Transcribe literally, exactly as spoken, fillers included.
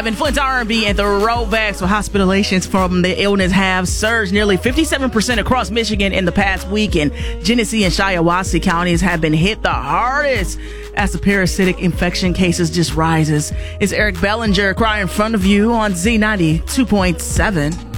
In Flint's R and B and throwbacks, so hospitalizations from the illness have surged nearly fifty-seven percent across Michigan in the past week, and Genesee and Shiawassee counties have been hit the hardest as the parasitic infection cases just rises. It's Eric Bellinger crying in front of you on Z ninety-two point seven.